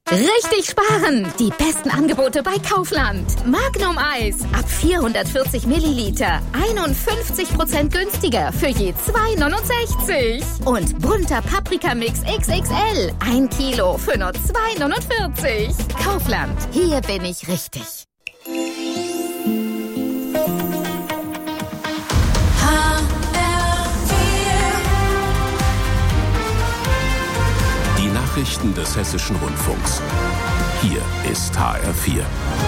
Richtig sparen! Die besten Angebote bei Kaufland. Magnum Eis ab 440 Milliliter. 51% günstiger für je 2,69. Und bunter Paprikamix XXL. 1 Kilo für nur 2,49. Kaufland. Hier bin ich richtig. Nachrichten des Hessischen Rundfunks. Hier ist HR4.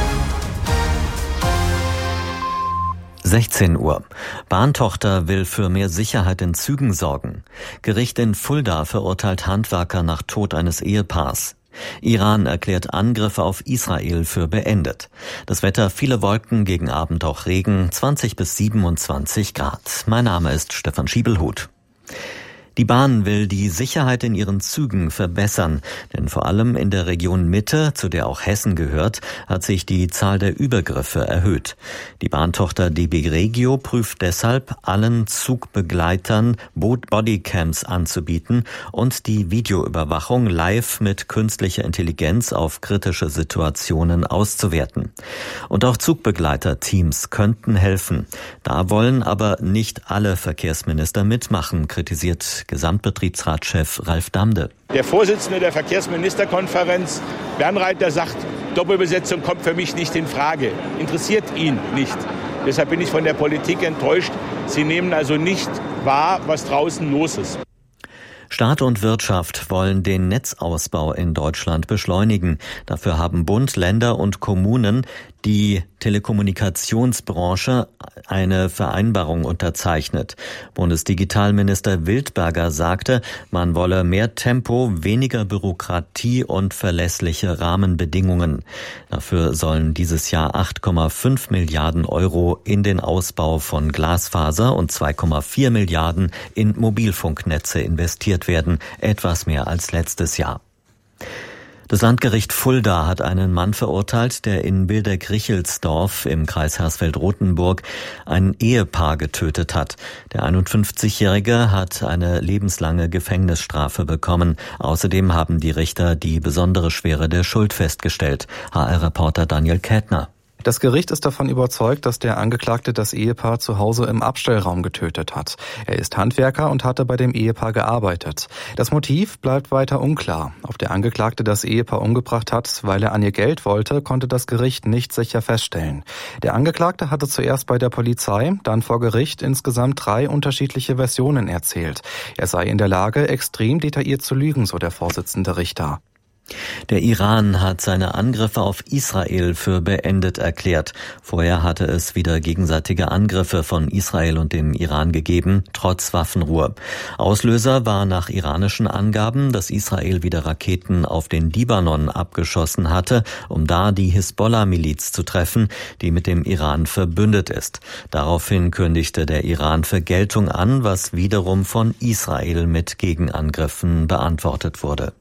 16 Uhr. Bahntochter will für mehr Sicherheit in Zügen sorgen. Gericht in Fulda verurteilt Handwerker nach Tod eines Ehepaars. Iran erklärt Angriffe auf Israel für beendet. Das Wetter, viele Wolken, gegen Abend auch Regen, 20 bis 27 Grad. Mein Name ist Stefan Schiebelhut. Die Bahn will die Sicherheit in ihren Zügen verbessern, denn vor allem in der Region Mitte, zu der auch Hessen gehört, hat sich die Zahl der Übergriffe erhöht. Die Bahntochter DB Regio prüft deshalb, allen Zugbegleitern Bodycams anzubieten und die Videoüberwachung live mit künstlicher Intelligenz auf kritische Situationen auszuwerten. Und auch Zugbegleiterteams könnten helfen. Da wollen aber nicht alle Verkehrsminister mitmachen, kritisiert Gesamtbetriebsratschef Ralf Damde. Der Vorsitzende der Verkehrsministerkonferenz, Bernreiter, sagt, Doppelbesetzung kommt für mich nicht in Frage. Interessiert ihn nicht. Deshalb bin ich von der Politik enttäuscht. Sie nehmen also nicht wahr, was draußen los ist. Staat und Wirtschaft wollen den Netzausbau in Deutschland beschleunigen. Dafür haben Bund, Länder und Kommunen die Telekommunikationsbranche eine Vereinbarung unterzeichnet. Bundesdigitalminister Wildberger sagte, man wolle mehr Tempo, weniger Bürokratie und verlässliche Rahmenbedingungen. Dafür sollen dieses Jahr 8,5 Milliarden Euro in den Ausbau von Glasfaser und 2,4 Milliarden in Mobilfunknetze investiert werden, etwas mehr als letztes Jahr. Das Landgericht Fulda hat einen Mann verurteilt, der in Bilderk-Richelsdorf im Kreis Hersfeld-Rotenburg ein Ehepaar getötet hat. Der 51-Jährige hat eine lebenslange Gefängnisstrafe bekommen. Außerdem haben die Richter die besondere Schwere der Schuld festgestellt. HR-Reporter Daniel Kätner. Das Gericht ist davon überzeugt, dass der Angeklagte das Ehepaar zu Hause im Abstellraum getötet hat. Er ist Handwerker und hatte bei dem Ehepaar gearbeitet. Das Motiv bleibt weiter unklar. Ob der Angeklagte das Ehepaar umgebracht hat, weil er an ihr Geld wollte, konnte das Gericht nicht sicher feststellen. Der Angeklagte hatte zuerst bei der Polizei, dann vor Gericht insgesamt 3 unterschiedliche Versionen erzählt. Er sei in der Lage, extrem detailliert zu lügen, so der Vorsitzende Richter. Der Iran hat seine Angriffe auf Israel für beendet erklärt. Vorher hatte es wieder gegenseitige Angriffe von Israel und dem Iran gegeben, trotz Waffenruhe. Auslöser war nach iranischen Angaben, dass Israel wieder Raketen auf den Libanon abgeschossen hatte, um da die Hisbollah-Miliz zu treffen, die mit dem Iran verbündet ist. Daraufhin kündigte der Iran Vergeltung an, was wiederum von Israel mit Gegenangriffen beantwortet wurde.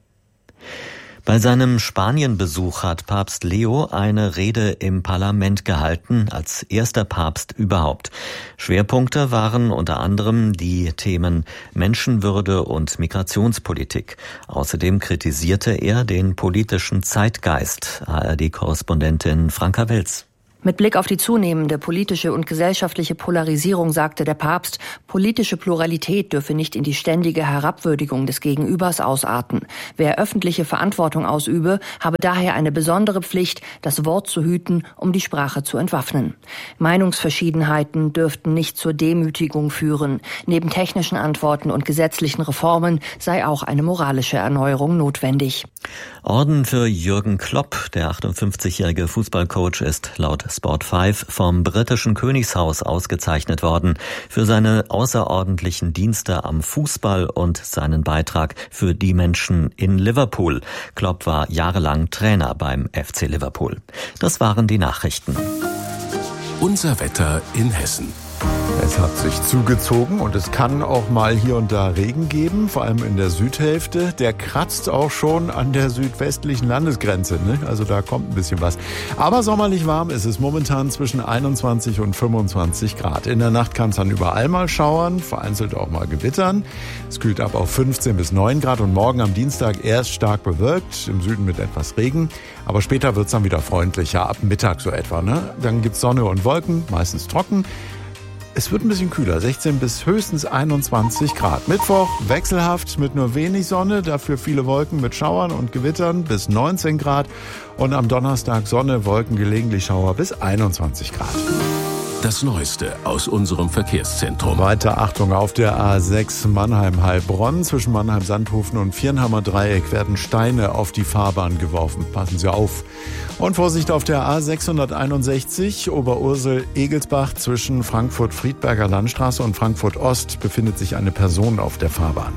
Bei seinem Spanienbesuch hat Papst Leo eine Rede im Parlament gehalten, als erster Papst überhaupt. Schwerpunkte waren unter anderem die Themen Menschenwürde und Migrationspolitik. Außerdem kritisierte er den politischen Zeitgeist. ARD-Korrespondentin Franka Welz. Mit Blick auf die zunehmende politische und gesellschaftliche Polarisierung sagte der Papst, politische Pluralität dürfe nicht in die ständige Herabwürdigung des Gegenübers ausarten. Wer öffentliche Verantwortung ausübe, habe daher eine besondere Pflicht, das Wort zu hüten, um die Sprache zu entwaffnen. Meinungsverschiedenheiten dürften nicht zur Demütigung führen. Neben technischen Antworten und gesetzlichen Reformen sei auch eine moralische Erneuerung notwendig. Orden für Jürgen Klopp. Der 58-jährige Fußballcoach ist laut Sport 5 vom britischen Königshaus ausgezeichnet worden für seine außerordentlichen Dienste am Fußball und seinen Beitrag für die Menschen in Liverpool. Klopp war jahrelang Trainer beim FC Liverpool. Das waren die Nachrichten. Unser Wetter in Hessen. Es hat sich zugezogen und es kann auch mal hier und da Regen geben, vor allem in der Südhälfte. Der kratzt auch schon an der südwestlichen Landesgrenze, ne? Also da kommt ein bisschen was. Aber sommerlich warm ist es momentan zwischen 21 und 25 Grad. In der Nacht kann es dann überall mal schauern, vereinzelt auch mal gewittern. Es kühlt ab auf 15 bis 9 Grad und morgen am Dienstag erst stark bewölkt, im Süden mit etwas Regen. Aber später wird es dann wieder freundlicher, ab Mittag so etwa, ne? Dann gibt's Sonne und Wolken, meistens trocken. Es wird ein bisschen kühler, 16 bis höchstens 21 Grad. Mittwoch wechselhaft mit nur wenig Sonne, dafür viele Wolken mit Schauern und Gewittern bis 19 Grad. Und am Donnerstag Sonne, Wolken, gelegentlich Schauer bis 21 Grad. Das Neueste aus unserem Verkehrszentrum. Weiter Achtung auf der A6 Mannheim-Heilbronn. Zwischen Mannheim-Sandhofen und Viernheimer Dreieck werden Steine auf die Fahrbahn geworfen. Passen Sie auf. Und Vorsicht auf der A661 Oberursel-Egelsbach. Zwischen Frankfurt-Friedberger Landstraße und Frankfurt-Ost befindet sich eine Person auf der Fahrbahn.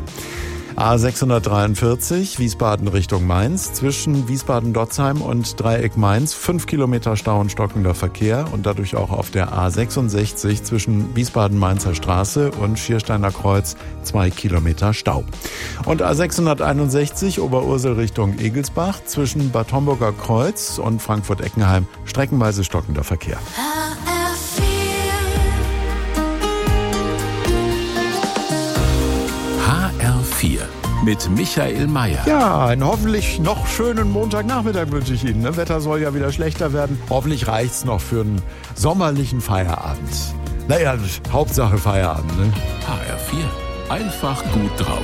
A643 Wiesbaden Richtung Mainz. Zwischen Wiesbaden-Dotzheim und Dreieck Mainz 5 Kilometer Stau und stockender Verkehr und dadurch auch auf der A66 zwischen Wiesbaden-Mainzer Straße und Schiersteiner Kreuz 2 Kilometer Stau. Und A661 Oberursel Richtung Egelsbach zwischen Bad Homburger Kreuz und Frankfurt-Eckenheim streckenweise stockender Verkehr. HR4 mit Michael Mayer. Ja, einen hoffentlich noch schönen Montagnachmittag wünsche ich Ihnen. Das Wetter soll ja wieder schlechter werden. Hoffentlich reicht's noch für einen sommerlichen Feierabend. Naja, Hauptsache Feierabend, ne? HR4, einfach gut drauf.